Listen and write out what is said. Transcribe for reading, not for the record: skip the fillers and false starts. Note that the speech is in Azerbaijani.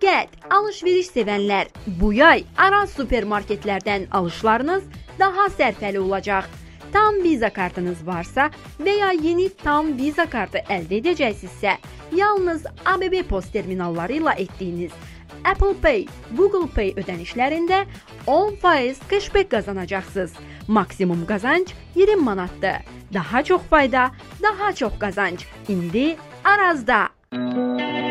Dikkat! Alışveriş sevənlər, bu yay Araz supermarketlərdən alışlarınız daha sərfəli olacaq. Tam Visa kartınız varsa veya yeni tam Visa kartı əldə edəcəksinizsə, yalnız ABB post terminallarıyla etdiyiniz Apple Pay, Google Pay ödənişlərində 10% cashback qazanacaqsınız. Maksimum qazanc 20 manatdır. Daha çox fayda, daha çox qazanc. İndi Arazda.